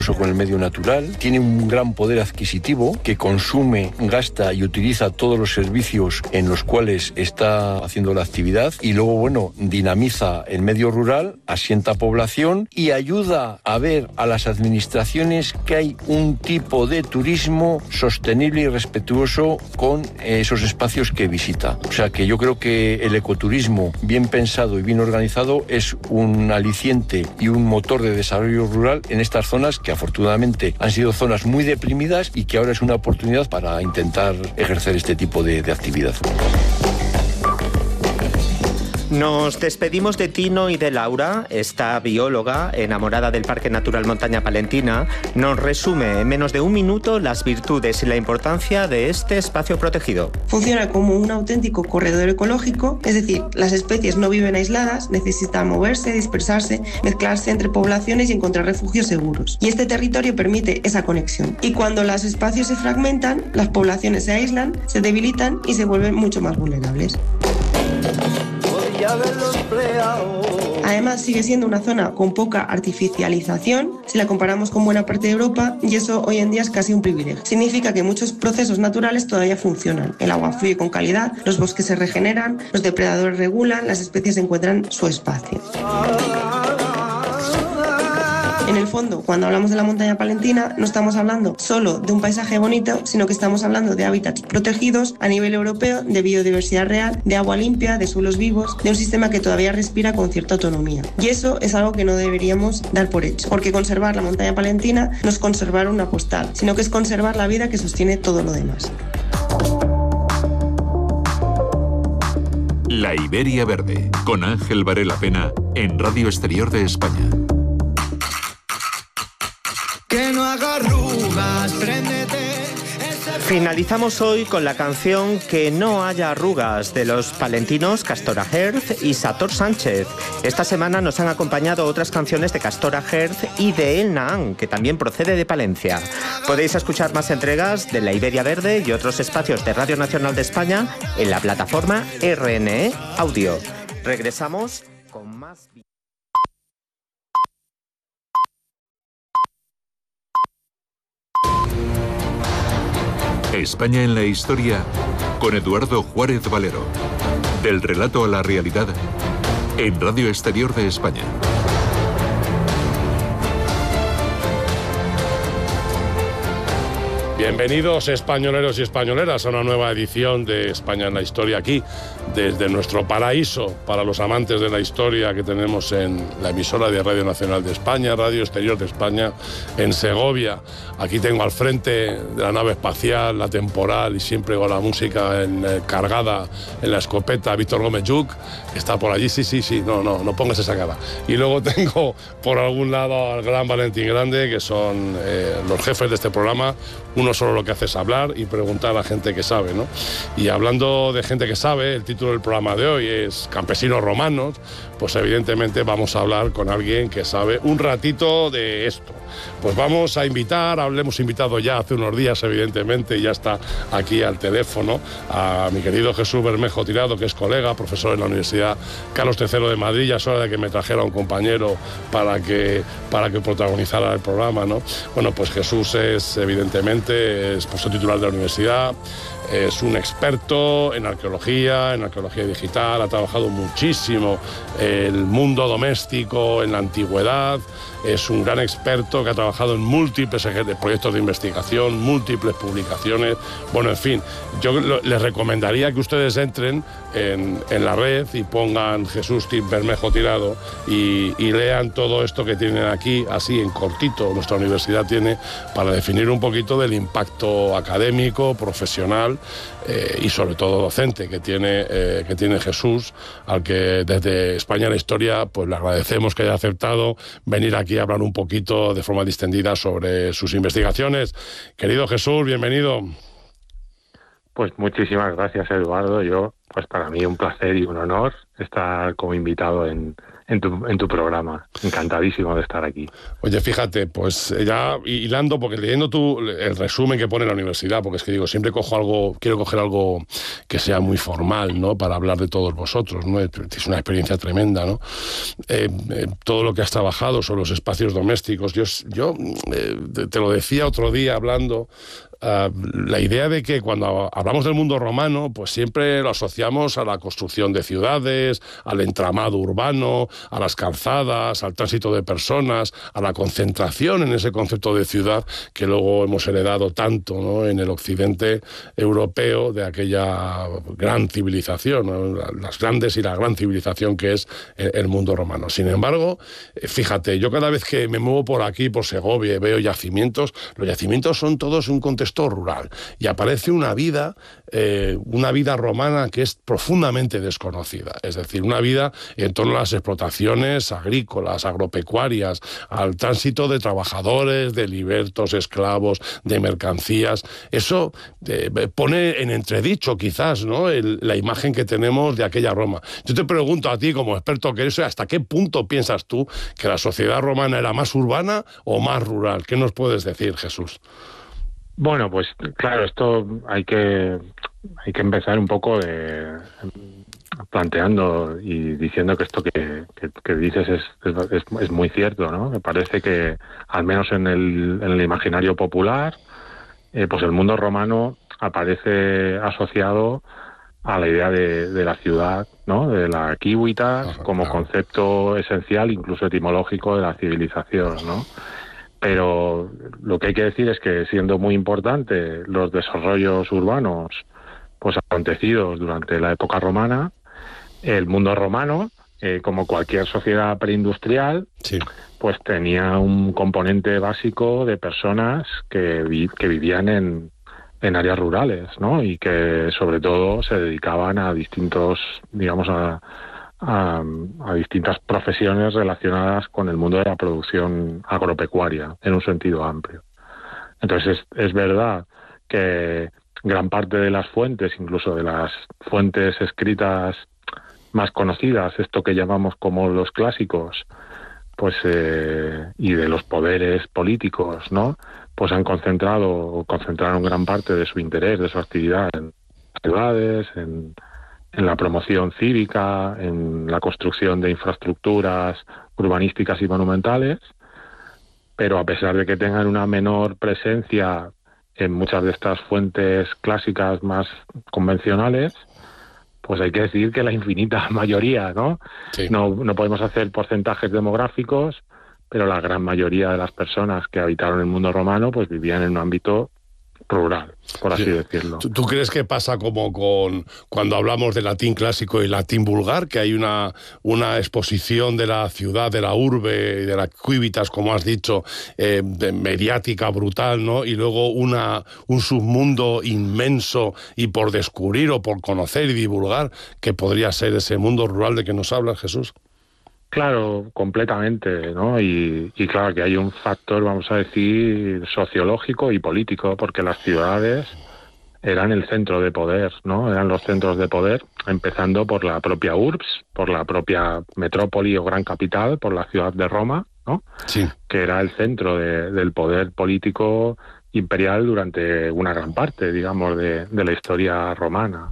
con el medio natural, tiene un gran poder adquisitivo que consume, gasta y utiliza todos los servicios en los cuales está haciendo la actividad y luego, bueno, dinamiza el medio rural, asienta población y ayuda a ver a las administraciones que hay un tipo de turismo sostenible y respetuoso con esos espacios que visita. O sea que yo creo que el ecoturismo bien pensado y bien organizado es un aliciente y un motor de desarrollo rural en estas zonas que afortunadamente han sido zonas muy deprimidas y que ahora es una oportunidad para intentar ejercer este tipo de actividad. Nos despedimos de Tino y de Laura. Esta bióloga, enamorada del Parque Natural Montaña Palentina, nos resume en menos de un minuto las virtudes y la importancia de este espacio protegido. Funciona como un auténtico corredor ecológico, es decir, las especies no viven aisladas, necesitan moverse, dispersarse, mezclarse entre poblaciones y encontrar refugios seguros. Y este territorio permite esa conexión. Y cuando los espacios se fragmentan, las poblaciones se aíslan, se debilitan y se vuelven mucho más vulnerables. Además, sigue siendo una zona con poca artificialización si la comparamos con buena parte de Europa, y eso hoy en día es casi un privilegio. Significa que muchos procesos naturales todavía funcionan. El agua fluye con calidad, los bosques se regeneran, los depredadores regulan, las especies encuentran su espacio. En el fondo, cuando hablamos de la montaña palentina, no estamos hablando solo de un paisaje bonito, sino que estamos hablando de hábitats protegidos a nivel europeo, de biodiversidad real, de agua limpia, de suelos vivos, de un sistema que todavía respira con cierta autonomía. Y eso es algo que no deberíamos dar por hecho, porque conservar la montaña palentina no es conservar una postal, sino que es conservar la vida que sostiene todo lo demás. La Iberia Verde, con Ángel Varela Pena, en Radio Exterior de España. Que no haga arrugas, préndete. Finalizamos hoy con la canción Que no haya arrugas de los palentinos Castora Herz y Sator Sánchez. Esta semana nos han acompañado otras canciones de Castora Herz y de El Nahán, que también procede de Palencia. Podéis escuchar más entregas de La Iberia Verde y otros espacios de Radio Nacional de España en la plataforma RNE Audio. Regresamos con más... España en la historia, con Eduardo Juárez Valero. Del relato a la realidad, en Radio Exterior de España. Bienvenidos españoleros y españoleras a una nueva edición de España en la historia, aquí desde nuestro paraíso para los amantes de la historia que tenemos en la emisora de Radio Nacional de España, Radio Exterior de España, en Segovia. Aquí tengo al frente de la nave espacial, la temporal y siempre con la música cargada en la escopeta, Víctor Gómez Lluc, que está por allí. Sí, no pongas esa cara. Y luego tengo por algún lado al gran Valentín Grande, que son los jefes de este programa. Uno solo lo que hace es hablar y preguntar a la gente que sabe, ¿no? Y hablando de gente que sabe, el título del programa de hoy es Campesinos Romanos, pues evidentemente vamos a hablar con alguien que sabe un ratito de esto. Pues vamos a invitar, hemos invitado ya hace unos días, evidentemente, y ya está aquí al teléfono, a mi querido Jesús Bermejo Tirado, que es colega, profesor en la Universidad Carlos III de Madrid. Ya es hora de que me trajera un compañero para que protagonizara el programa, ¿no? Bueno, pues Jesús es, evidentemente, es profesor titular de la universidad, es un experto en arqueología digital, ha trabajado muchísimo el mundo doméstico en la antigüedad, es un gran experto que ha trabajado en múltiples proyectos de investigación, múltiples publicaciones. Bueno, en fin, yo les recomendaría que ustedes entren en la red y pongan Jesús Bermejo Tirado y lean todo esto que tienen aquí, así en cortito, nuestra universidad tiene, para definir un poquito del impacto académico, profesional y sobre todo docente que tiene Jesús, al que desde España en la historia pues le agradecemos que haya aceptado venir aquí a hablar un poquito de forma distendida sobre sus investigaciones. Querido Jesús, bienvenido. Pues muchísimas gracias, Eduardo. Pues para mí un placer y un honor estar como invitado en en tu programa. Encantadísimo de estar aquí. Oye, fíjate, pues ya hilando, porque leyendo el resumen que pone la universidad, porque es que digo, siempre quiero coger algo que sea muy formal, ¿no? Para hablar de todos vosotros, ¿no? Es una experiencia tremenda, ¿no? Todo lo que has trabajado sobre los espacios domésticos. Yo te lo decía otro día hablando. La idea de que cuando hablamos del mundo romano, pues siempre lo asociamos a la construcción de ciudades, al entramado urbano, a las calzadas, al tránsito de personas, a la concentración en ese concepto de ciudad que luego hemos heredado tanto, ¿no? En el occidente europeo de aquella gran civilización, ¿no? Las grandes y la gran civilización que es el mundo romano. Sin embargo, fíjate, yo cada vez que me muevo por aquí, por Segovia, y veo yacimientos, los yacimientos son todos un contexto rural y aparece una vida romana que es profundamente desconocida, es decir, una vida en torno a las explotaciones agrícolas, agropecuarias, al tránsito de trabajadores, de libertos, esclavos, de mercancías. Eso pone en entredicho quizás, ¿no? La imagen que tenemos de aquella Roma. Yo te pregunto a ti como experto que eres, ¿hasta qué punto piensas tú que la sociedad romana era más urbana o más rural? ¿Qué nos puedes decir, Jesús? Bueno, pues claro, esto hay que empezar un poco planteando y diciendo que esto que dices es muy cierto, ¿no? Me parece que, al menos en el imaginario popular, pues el mundo romano aparece asociado a la idea de la ciudad, ¿no? De la civitas como concepto esencial, incluso etimológico, de la civilización, ¿no? Pero lo que hay que decir es que, siendo muy importante los desarrollos urbanos pues acontecidos durante la época romana, el mundo romano, como cualquier sociedad preindustrial, sí, pues tenía un componente básico de personas que vivían en áreas rurales, ¿no? Y que sobre todo se dedicaban a distintos, digamos, a distintas profesiones relacionadas con el mundo de la producción agropecuaria, en un sentido amplio. Entonces es verdad que gran parte de las fuentes, incluso de las fuentes escritas más conocidas, esto que llamamos como los clásicos, pues y de los poderes políticos, ¿no? Pues concentraron gran parte de su interés, de su actividad en ciudades, en la promoción cívica, en la construcción de infraestructuras urbanísticas y monumentales, pero a pesar de que tengan una menor presencia en muchas de estas fuentes clásicas más convencionales, pues hay que decir que la infinita mayoría, ¿no? Sí. No podemos hacer porcentajes demográficos, pero la gran mayoría de las personas que habitaron el mundo romano pues vivían en un ámbito rural, por así decirlo. ¿Tú crees que pasa como cuando hablamos de latín clásico y latín vulgar, que hay una exposición de la ciudad, de la urbe y de la civitas, como has dicho, mediática, brutal, ¿no? Y luego un submundo inmenso y por descubrir o por conocer y divulgar, que podría ser ese mundo rural de que nos hablas, Jesús? Claro, completamente, ¿no? Y claro que hay un factor, vamos a decir, sociológico y político, porque las ciudades eran el centro de poder, ¿no? Eran los centros de poder, empezando por la propia urbs, por la propia metrópoli o gran capital, por la ciudad de Roma, ¿no? Sí. Que era el centro del poder político imperial durante una gran parte, digamos, de la historia romana.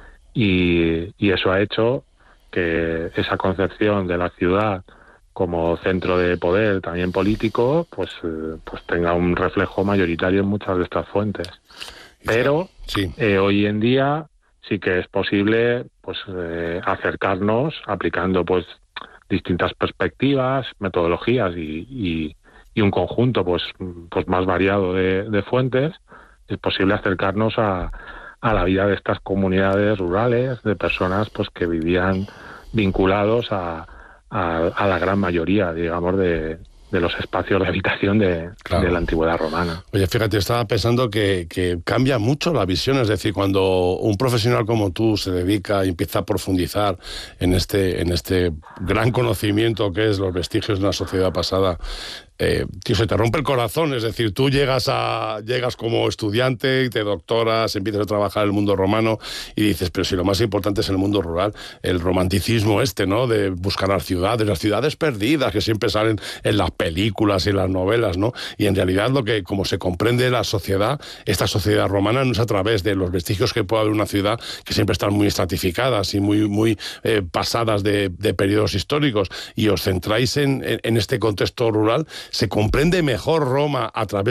Y eso ha hecho que esa concepción de la ciudad como centro de poder también político pues tenga un reflejo mayoritario en muchas de estas fuentes. Pero sí, hoy en día sí que es posible pues acercarnos aplicando pues distintas perspectivas, metodologías y un conjunto pues más variado de fuentes. Es posible acercarnos a la vida de estas comunidades rurales, de personas pues que vivían vinculados a la gran mayoría, digamos, de los espacios de habitación de la antigüedad romana. Oye, fíjate, estaba pensando que cambia mucho la visión, es decir, cuando un profesional como tú se dedica y empieza a profundizar en este gran conocimiento que es los vestigios de una sociedad pasada, tío, se te rompe el corazón. Es decir, tú llegas como estudiante, te doctoras, empiezas a trabajar en el mundo romano y dices, pero si lo más importante es en el mundo rural, el romanticismo ¿no? De buscar las ciudades perdidas que siempre salen en las películas y en las novelas, ¿no? Y en realidad como se comprende la sociedad, esta sociedad romana no es a través de los vestigios que puede haber una ciudad que siempre están muy estratificadas y muy pasadas de periodos históricos, y os centráis en este contexto rural. Se comprende mejor Roma a través